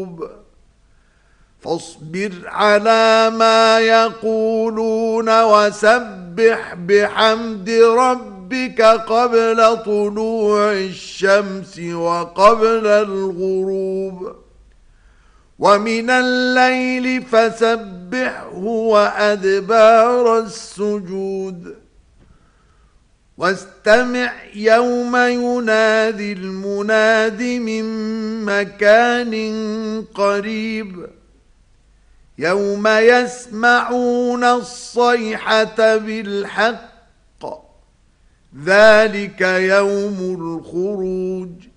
القلوب فاصبر على ما يقولون وسبح بحمد ربك قبل طلوع الشمس وقبل الغروب ومن الليل فسبحه وأدبار السجود واستمع يوم ينادي المناد من مكان قريب يوم يسمعون الصيحة بالحق ذلك يوم الخروج